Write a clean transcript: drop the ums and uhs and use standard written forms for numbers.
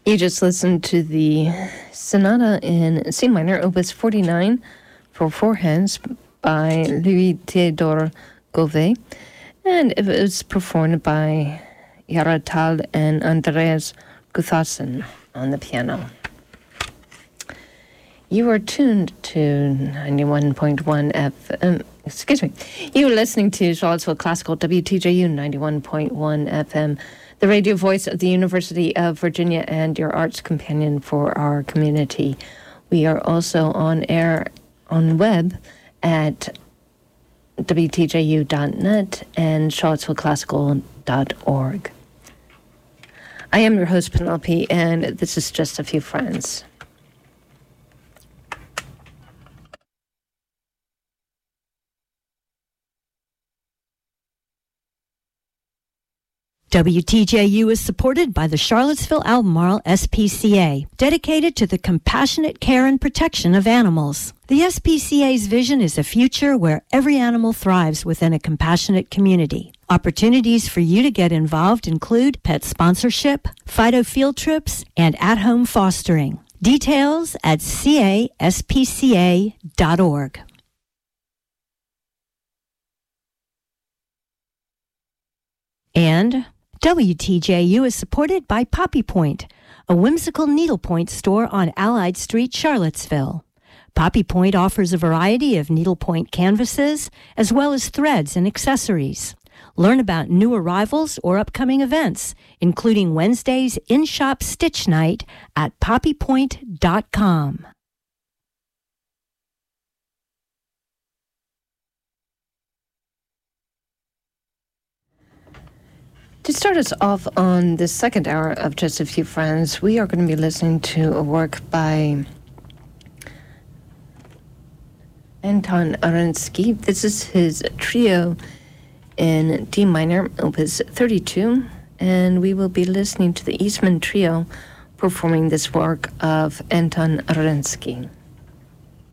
You just listened to the Sonata in C minor, Opus 49 for four hands by Louis Théodore Gauvet, and it was performed by Yara Tal and Andreas Guthason on the piano. You are tuned to 91.1 FM. Excuse me. You are listening to Charlottesville Classical WTJU 91.1 FM, the radio voice of the University of Virginia and your arts companion for our community. We are also on air on web at WTJU.net and charlottesvilleclassical.org. I am your host, Penelope, and this is Just a Few Friends. WTJU is supported by the Charlottesville Albemarle SPCA, dedicated to the compassionate care and protection of animals. The SPCA's vision is a future where every animal thrives within a compassionate community. Opportunities for you to get involved include pet sponsorship, Fido field trips, and at-home fostering. Details at caspca.org. And WTJU is supported by Poppy Point, a whimsical needlepoint store on Allied Street, Charlottesville. Poppy Point offers a variety of needlepoint canvases, as well as threads and accessories. Learn about new arrivals or upcoming events, including Wednesday's in-shop stitch night at poppypoint.com. To start us off on the second hour of Just a Few Friends, we are going to be listening to a work by Anton Arensky. This is his trio in D minor, Opus 32, and we will be listening to the Eastman Trio performing this work of Anton Arensky.